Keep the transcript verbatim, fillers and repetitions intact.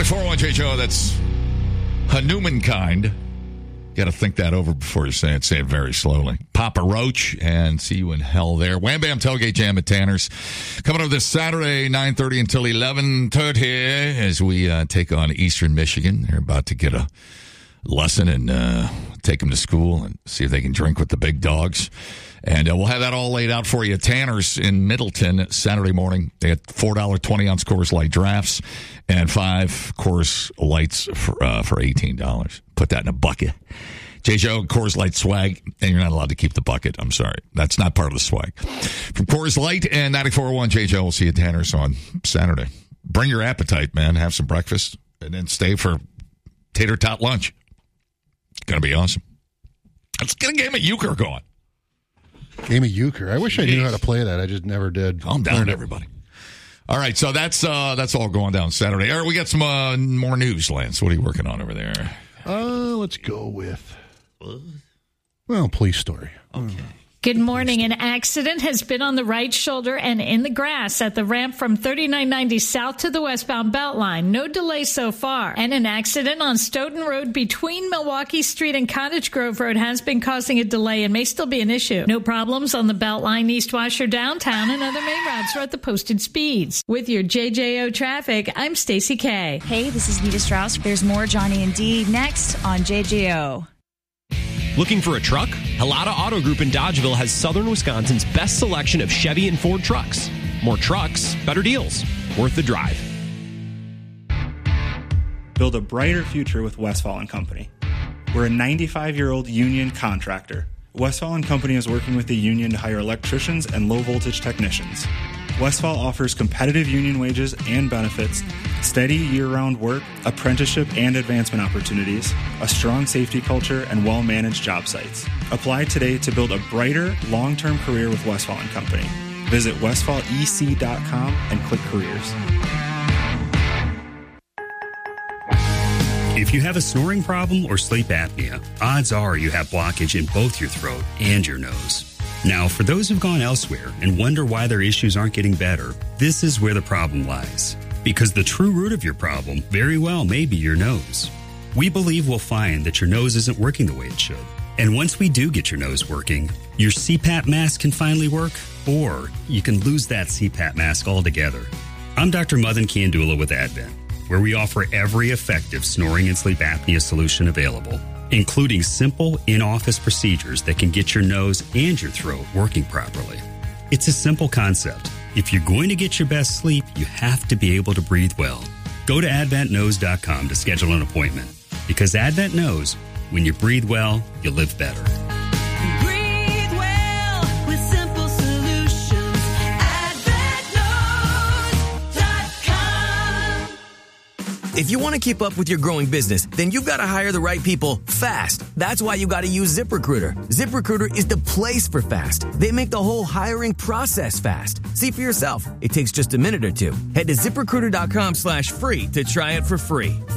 ninety-four point one J J O, that's Hanumankind. Got to think that over before you say it. Say it very slowly. Papa Roach, and see you in hell there. Wham Bam Tailgate Jam at Tanner's. Coming up this Saturday, nine thirty until eleven thirty, as we uh, take on Eastern Michigan. They're about to get a lesson and uh, take them to school and see if they can drink with the big dogs. And uh, we'll have that all laid out for you. Tanner's in Middleton Saturday morning. They had four dollars twenty-ounce Coors Light drafts and five Coors Lights for, uh, for eighteen dollars. Put that in a bucket. J J O, Coors Light swag, and you're not allowed to keep the bucket. I'm sorry. That's not part of the swag. From Coors Light and ninety-four point one J J O, we'll see you at Tanner's on Saturday. Bring your appetite, man. Have some breakfast, and then stay for tater tot lunch. It's going to be awesome. Let's get a game of euchre going. Game of euchre. I wish Jeez. I knew how to play that. I just never did. Calm down, everybody. All right, so that's uh, that's all going down Saturday. All right, we got some uh, more news, Lance. What are you working on over there? Uh, let's go with, well, police story. Okay. Good morning. An accident has been on the right shoulder and in the grass at the ramp from thirty-nine ninety south to the westbound Beltline. No delay so far. And an accident on Stoughton Road between Milwaukee Street and Cottage Grove Road has been causing a delay and may still be an issue. No problems on the Beltline, East Washer, downtown, and other main routes are at the posted speeds. With your J J O traffic, I'm Stacey K. Hey, this is Nita Strauss. There's more Johnny and Dee next on J J O. Looking for a truck? Halata Auto Group in Dodgeville has southern Wisconsin's best selection of Chevy and Ford trucks. More trucks, better deals. Worth the drive. Build a brighter future with Westfall and Company. We're a ninety-five-year-old union contractor. Westfall and Company is working with the union to hire electricians and low-voltage technicians. Westfall offers competitive union wages and benefits, steady year-round work, apprenticeship and advancement opportunities, a strong safety culture, and well-managed job sites. Apply today to build a brighter, long-term career with Westfall and Company. Visit westfall e c dot com and click careers. If you have a snoring problem or sleep apnea, odds are you have blockage in both your throat and your nose. Now, for those who've gone elsewhere and wonder why their issues aren't getting better, this is where the problem lies. Because the true root of your problem very well may be your nose. We believe we'll find that your nose isn't working the way it should. And once we do get your nose working, your C PAP mask can finally work, or you can lose that C PAP mask altogether. I'm Doctor Madan Kandula with Advent, where we offer every effective snoring and sleep apnea solution available, including simple in-office procedures that can get your nose and your throat working properly. It's a simple concept. If you're going to get your best sleep, you have to be able to breathe well. Go to advent nose dot com to schedule an appointment, because Advent knows when you breathe well, you live better. Breathe well with simple solutions. advent nose dot com. If you want to keep up with your growing business, then you've got to hire the right people fast. That's why you got to use ZipRecruiter. ZipRecruiter is the place for fast. They make the whole hiring process fast. See for yourself. It takes just a minute or two. Head to ZipRecruiter dot com slash free to try it for free.